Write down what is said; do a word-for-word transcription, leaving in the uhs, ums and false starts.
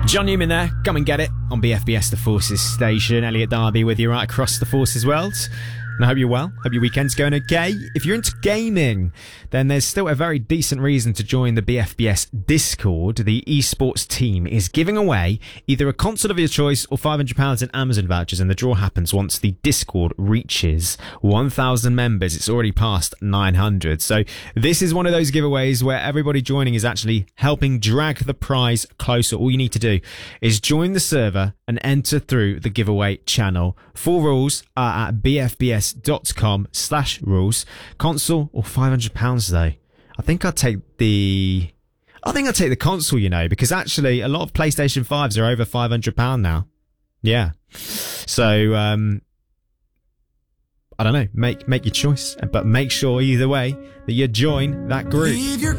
John Newman there, come and get it on B F B S The Forces station. Elliot Darby with you right across the Forces world. And I hope you're well. Hope your weekend's going okay. If you're into gaming, then there's still a very decent reason to join the B F B S Discord. The esports team is giving away either a console of your choice or five hundred pounds in Amazon vouchers, and the draw happens once the Discord reaches one thousand members. It's already past nine hundred. So this is one of those giveaways where everybody joining is actually helping drag the prize closer. All you need to do is join the server and enter through the giveaway channel. Full rules are at bfbs.com slash rules. Console or five hundred pounds though? I think I'd take the... I think I'd take the console, you know, because actually a lot of PlayStation fives are over five hundred pounds now. Yeah. So, um... I don't know. Make, make your choice. But make sure either way that you join that group.